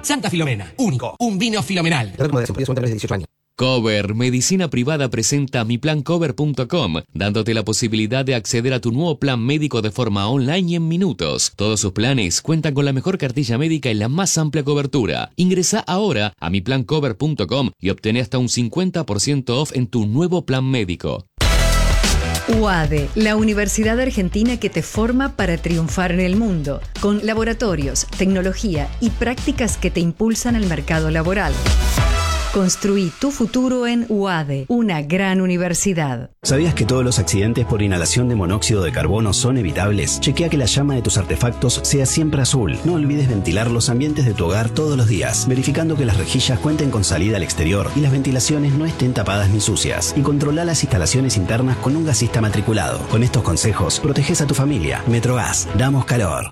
Santa Filomena, único, un vino filomenal. Cover Medicina Privada presenta miplancover.com, dándote la posibilidad de acceder a tu nuevo plan médico de forma online y en minutos. Todos sus planes cuentan con la mejor cartilla médica y la más amplia cobertura. Ingresa ahora a miplancover.com y obtén hasta un 50% off en tu nuevo plan médico. UADE, la universidad argentina que te forma para triunfar en el mundo, con laboratorios, tecnología y prácticas que te impulsan al mercado laboral. Construí tu futuro en UADE, una gran universidad. ¿Sabías que todos los accidentes por inhalación de monóxido de carbono son evitables? Chequea que la llama de tus artefactos sea siempre azul. No olvides ventilar los ambientes de tu hogar todos los días, verificando que las rejillas cuenten con salida al exterior y las ventilaciones no estén tapadas ni sucias. Y controla las instalaciones internas con un gasista matriculado. Con estos consejos, proteges a tu familia. Metrogas, damos calor.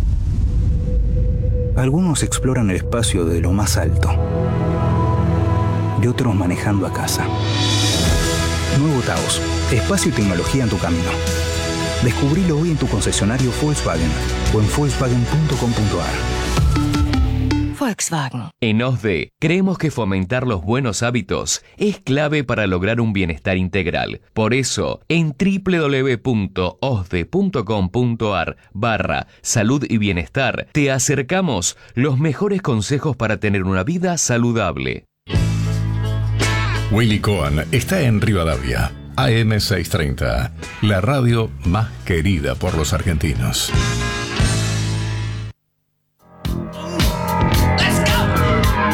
Algunos exploran el espacio de lo más alto y otros manejando a casa. Nuevo Taos, espacio y tecnología en tu camino. Descubrilo hoy en tu concesionario Volkswagen o en volkswagen.com.ar. Volkswagen. En OSDE, creemos que fomentar los buenos hábitos es clave para lograr un bienestar integral. Por eso, en www.osde.com.ar/salud y bienestar, te acercamos los mejores consejos para tener una vida saludable. Willy Cohen está en Rivadavia, AM 630, la radio más querida por los argentinos.